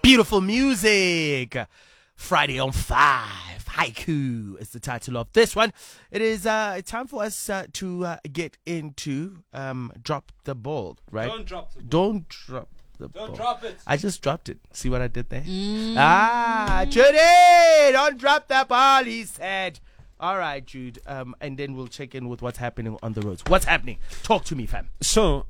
Beautiful music. Friday on 5. Haiku is the title of this one. It is time for us to get into Drop the Ball, right? Don't drop the ball. Don't drop the ball. Don't drop it. I just dropped it. See what I did there? Judy, don't drop the ball, he said. All right, Jude. And then we'll check in with what's happening on the roads. What's happening? Talk to me, fam. So,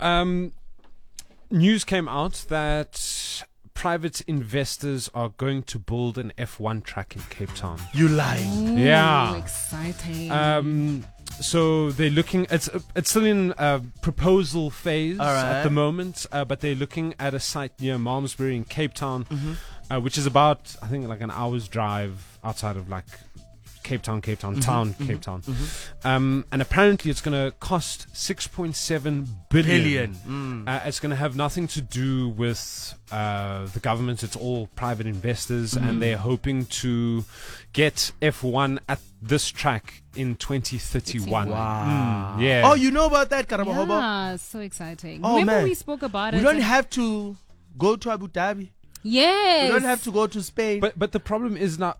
news came out that private investors are going to build an F1 track in Cape Town. You lying? Yeah. Exciting. So they're looking. It's still in proposal phase at the Alright. moment, but they're looking at a site near Malmesbury in Cape Town, which is about, I think, like an hour's drive outside of like Cape Town, Cape Town. And apparently it's going to cost 6.7 billion. It's going to have nothing to do with the government. It's all private investors, and they're hoping to get F1 at this track in 2031. Wow. Yeah. Oh, you know about that, Karamahobo? Yeah, so exciting. Oh, Remember man. we spoke about We it? don't have to go to Abu Dhabi. Yes. We don't have to go to Spain. But the problem is now,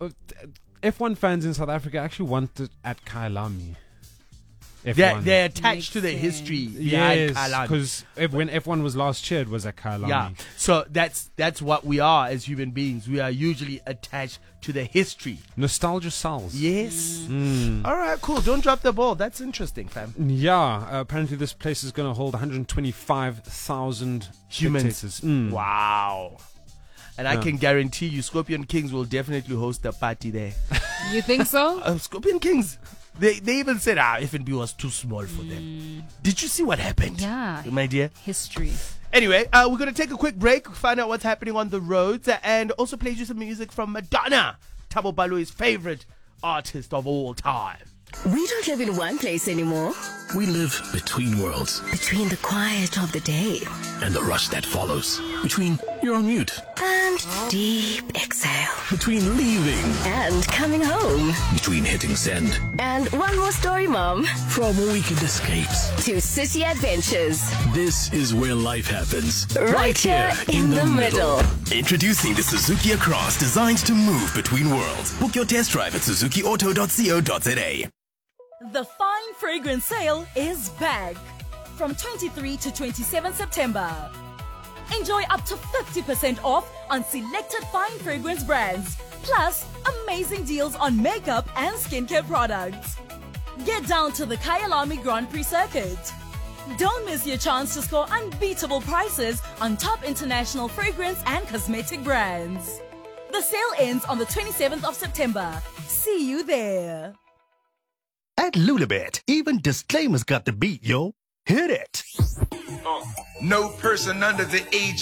F1 fans in South Africa actually want it at Kyalami. F1. They're attached to the Makes history sense. behind Yes, Kyalami. because when F1 was last year, it was at Kyalami. Yeah, so that's what we are as human beings. We are usually attached to the history. Nostalgia sells. Yes. All right, cool. Don't drop the ball. That's interesting, fam. Yeah, apparently this place is going to hold 125,000 Humans. spectators. Wow. And I can guarantee you, Scorpion Kings will definitely host a party there. You think so? Scorpion Kings, they even said, F&B was too small for them. Did you see what happened? Yeah. My dear. History. Anyway, we're going to take a quick break, find out what's happening on the roads, and also play you some music from Madonna, Thabo Baloyi's favorite artist of all time. We don't live in one place anymore. We live between worlds Between the quiet of the day and the rush that follows. Between you're on mute. and deep exhale Between leaving. and coming home. Between hitting send. And one more story, Mom. From weekend escapes. To City Adventures. This is where life happens. Right here in the middle. Introducing the Suzuki Across, designed to move between worlds. Book your test drive at suzukiauto.co.za. The Fine Fragrance Sale is back from 23 to 27 September. Enjoy up to 50% off on selected fine fragrance brands, plus amazing deals on makeup and skincare products. Get down to the Kyalami Grand Prix circuit. Don't miss your chance to score unbeatable prices on top international fragrance and cosmetic brands. The sale ends on the 27th of September. See you there. At Lulabet, even disclaimers got the beat, yo. Hit it. No person under the age